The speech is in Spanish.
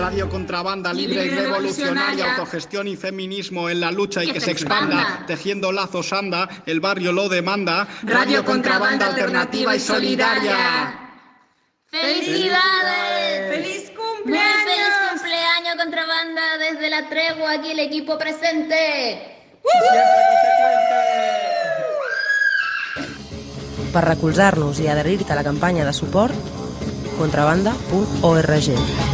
Radio Contrabanda, libre y revolucionaria, autogestión y feminismo en la lucha y que se expanda, tejiendo lazos anda, el barrio lo demanda. Radio Contrabanda, alternativa y solidaria. ¡Felicidades! ¡Feliz cumpleaños! ¡Muy feliz cumpleaños, Contrabanda! Desde la tregua, aquí el equipo presente. Per recolzar-nos i adherir-te a la campanya de suport, contrabanda.org.